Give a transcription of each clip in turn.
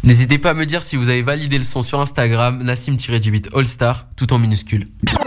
N'hésitez pas à me dire si vous avez validé le son sur Instagram, Nassim-du-8 All-Star, tout en minuscule.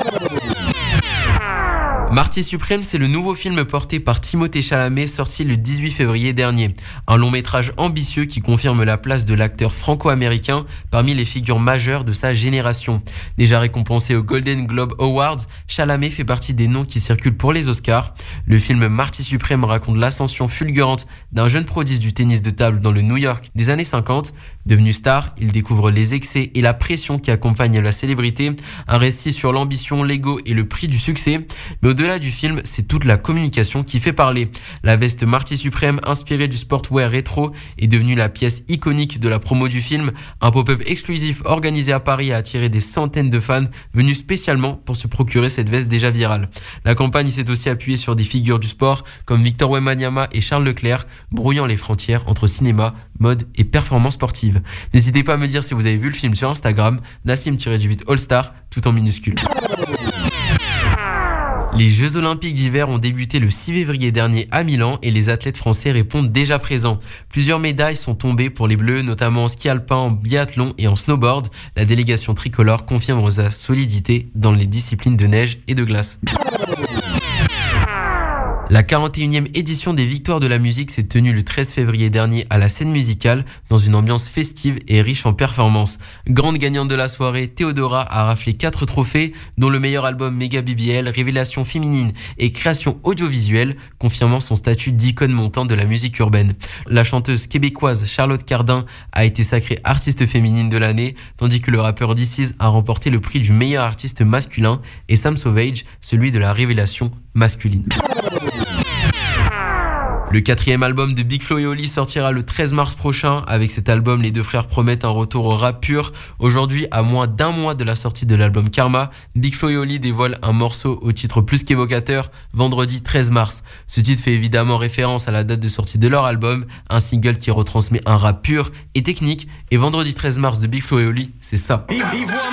Marty Suprême, c'est le nouveau film porté par Timothée Chalamet, sorti le 18 février dernier. Un long métrage ambitieux qui confirme la place de l'acteur franco-américain parmi les figures majeures de sa génération. Déjà récompensé aux Golden Globe Awards, Chalamet fait partie des noms qui circulent pour les Oscars. Le film Marty Suprême raconte l'ascension fulgurante d'un jeune prodige du tennis de table dans le New York des années 50. Devenu star, il découvre les excès et la pression qui accompagnent la célébrité, un récit sur l'ambition, l'ego et le prix du succès. Mais au-delà du film, c'est toute la communication qui fait parler. La veste Marty Suprême, inspirée du sportwear rétro, est devenue la pièce iconique de la promo du film. Un pop-up exclusif organisé à Paris a attiré des centaines de fans venus spécialement pour se procurer cette veste déjà virale. La campagne s'est aussi appuyée sur des figures du sport comme Victor Wembanyama et Charles Leclerc, brouillant les frontières entre cinéma, mode et performance sportive. N'hésitez pas à me dire si vous avez vu le film sur Instagram, Nassim-du-8 All-Star, tout en minuscule. Les Jeux Olympiques d'hiver ont débuté le 6 février dernier à Milan et les athlètes français répondent déjà présents. Plusieurs médailles sont tombées pour les Bleus, notamment en ski alpin, en biathlon et en snowboard. La délégation tricolore confirme sa solidité dans les disciplines de neige et de glace. La 41e édition des Victoires de la musique s'est tenue le 13 février dernier à la Scène Musicale dans une ambiance festive et riche en performances. Grande gagnante de la soirée, Théodora a raflé 4 trophées, dont le meilleur album Méga BBL, Révélation féminine et création audiovisuelle, confirmant son statut d'icône montante de la musique urbaine. La chanteuse québécoise Charlotte Cardin a été sacrée artiste féminine de l'année, tandis que le rappeur DC's a remporté le prix du meilleur artiste masculin et Sam Sauvage celui de la révélation masculine. Le 4e album de Big Flo et Oli sortira le 13 mars prochain. Avec cet album, les deux frères promettent un retour au rap pur. Aujourd'hui, à moins d'un mois de la sortie de l'album Karma, Big Flo et Oli dévoilent un morceau au titre plus qu'évocateur, vendredi 13 mars. Ce titre fait évidemment référence à la date de sortie de leur album, un single qui retransmet un rap pur et technique. Et vendredi 13 mars de Big Flo et Oli, c'est ça.